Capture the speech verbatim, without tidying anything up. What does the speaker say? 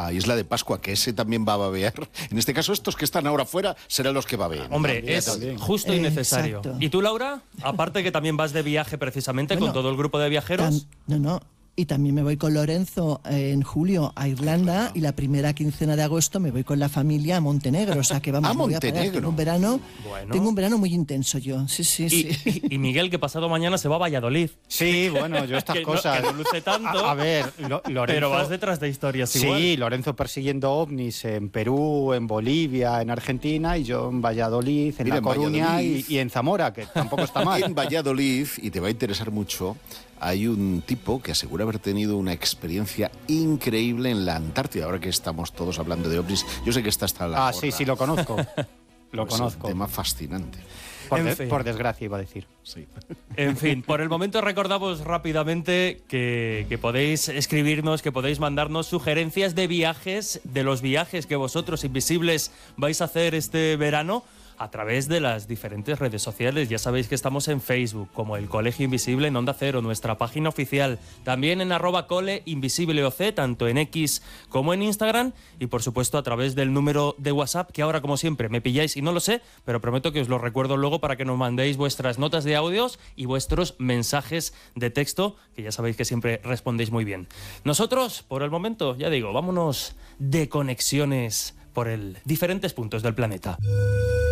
a Isla de Pascua, que ese también va a babear. En este caso, estos que están ahora fuera serán los que babeen. Hombre, También, es también. justo y necesario. Exacto. ¿Y tú, Laura? Aparte que también vas de viaje precisamente Bueno, con todo el grupo de viajeros. Tam- no, no. Y también me voy con Lorenzo eh, en julio a Irlanda y la primera quincena de agosto me voy con la familia a Montenegro. O sea que vamos, ¿A me voy a parar. Montenegro? Tengo un verano, Bueno. tengo un verano muy intenso yo. Sí, sí, Y, sí. y- y Miguel, que pasado mañana se va a Valladolid. Sí, bueno, yo estas Que no- cosas... que no luce tanto. A, a ver, Lo- Lorenzo... Pero vas detrás de historias Sí, igual. Lorenzo persiguiendo ovnis en Perú, en Bolivia, en Argentina, y yo en Valladolid, en Mira, La en Coruña Valladolid. y, y en Zamora, que tampoco está mal. En Valladolid, y te va a interesar mucho, hay un tipo que asegura haber tenido una experiencia increíble en la Antártida. Ahora que estamos todos hablando de ovnis, yo sé que está hasta la Ah, gorra. sí, sí, lo conozco. Lo Pues conozco. Un tema fascinante. Por, En de- fin. por desgracia, iba a decir. Sí. En fin, por el momento recordamos rápidamente que, que podéis escribirnos, que podéis mandarnos sugerencias de viajes, de los viajes que vosotros, Invisibles, vais a hacer este verano a través de las diferentes redes sociales. Ya sabéis que estamos en Facebook, como el Colegio Invisible en Onda Cero, nuestra página oficial. También en arroba cole invisible oc, tanto en X como en Instagram. Y por supuesto a través del número de WhatsApp, que ahora como siempre me pilláis y no lo sé, pero prometo que os lo recuerdo luego para que nos mandéis vuestras notas de audios y vuestros mensajes de texto, que ya sabéis que siempre respondéis muy bien. Nosotros, por el momento, ya digo, vámonos de conexiones por el diferentes puntos del planeta.